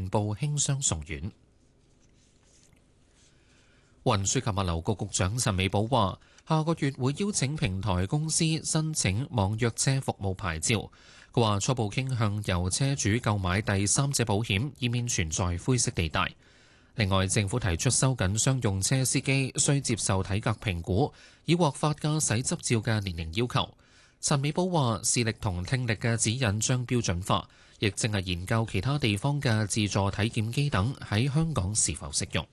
全部輕傷送院。運輸及物流局局長陳美寶話，下個月會邀請平台公司申請網約車服務牌照。佢話初步傾向由車主購買第三者保險，以免存在灰色地帶。另外，政府提出收緊商用車司機需接受體格評估，以獲發駕駛執照嘅年齡要求。陳美寶話，視力同聽力嘅指引將標準化，亦正係研究其他地方嘅自助體檢機等喺香港是否適用。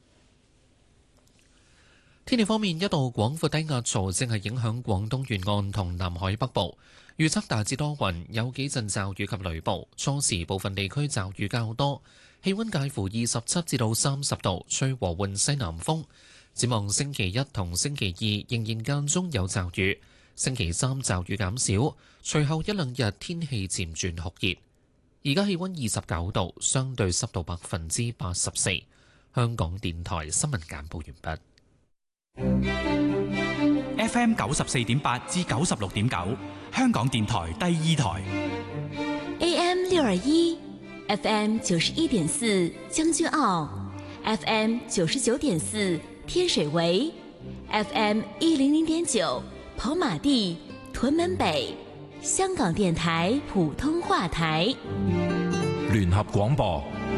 天氣方面，一道廣闊低壓槽正係影響廣東沿岸同南海北部，預測大致多雲，有幾陣驟雨及雷暴，初時部分地區驟雨較多，氣溫介乎27至到30度，吹和緩西南風。展望星期一同星期二仍然間中有驟雨，星期三驟雨減少，隨後一兩日天氣漸轉酷熱。而家氣溫29度，相對濕度84%。香港電台新聞簡報完畢。 FM 94.8至96.9，香港電台第二台。 AM 621 FM 91.4將軍澳 FM 99.4天水圍 FM 100.9跑馬地屯門北，香港電台普通話台。 聯合廣播。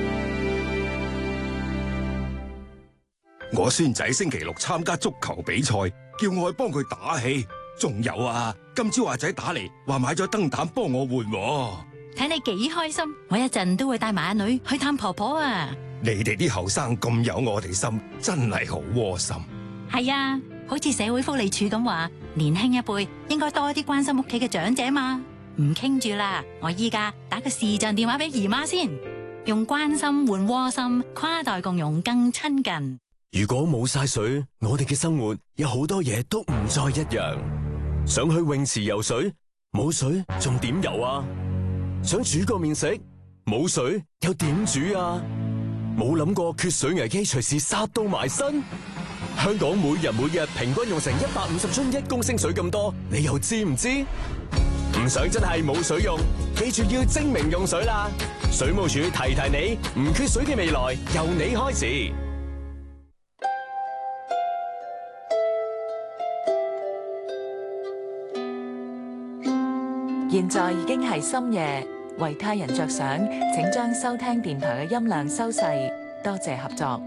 我孫仔星期六參加足球比賽，叫我去幫佢打氣。仲有啊，今朝阿仔打嚟話買咗燈膽幫我換。 睇你幾開心，我一陣都會帶埋阿女去探婆婆啊！ 你哋啲後生咁有我哋心，真係好窩心。 係啊，好似社會福利署咁話，年輕一輩應該多啲關心屋企嘅長者嘛。唔傾住啦，我依家打個視像電話俾姨媽先，用關心換窩心，跨代共融更親近。 如果冇晒水，我哋嘅生活有好多嘢都唔再一樣。想去泳池游水，冇水仲點游啊？想煮個麵食，冇水又點煮啊？冇諗過缺水危機隨時殺到埋身。香港每日平均用成150樽1公升水咁多，你又知唔知？唔想真係冇水用，記住要精明用水啦！水務署提提你，唔缺水嘅未來由你開始。 現在已經係深夜，為他人着想，請將收聽電台嘅音量收細，多謝合作。